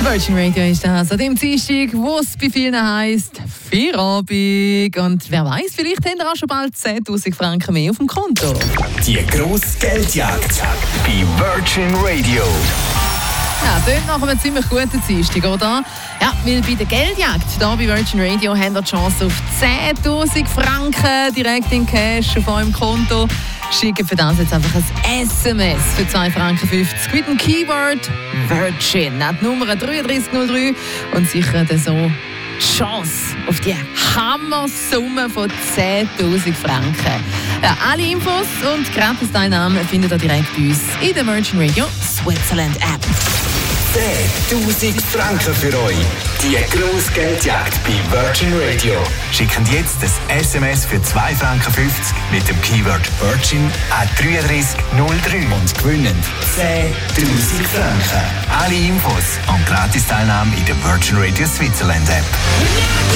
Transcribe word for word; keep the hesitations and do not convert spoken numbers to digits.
Virgin Radio ist das an dem Dienstag, wo es bei vielen heisst Feierabend. Und wer weiß, vielleicht haben wir auch schon bald zehntausend Franken mehr auf dem Konto. Die grosse Geldjagd bei Virgin Radio. Ja, dort nach einem ziemlich guten Dienstag, oder? Ja, weil bei der Geldjagd hier bei Virgin Radio haben wir die Chance auf zehntausend Franken direkt in Cash auf eurem Konto. Schicken für das jetzt einfach ein S M S für zwei Franken fünfzig mit dem Keyword Virgin. Die Nummer drei drei null drei und sichern dann so die Chance auf die Hammersumme von zehntausend Franken. Ja, alle Infos und Gratis-Teilnahme findet ihr direkt bei uns in der Virgin Radio Switzerland App. zehntausend Franken für euch. Die grosse Geldjagd bei Virgin Radio. Schicken jetzt das S M S für zwei Franken fünfzig mit dem Keyword Virgin an drei drei null drei und gewinnen zehntausend Franken. Alle Infos und Gratis-Teilnahme in der Virgin Radio Switzerland App.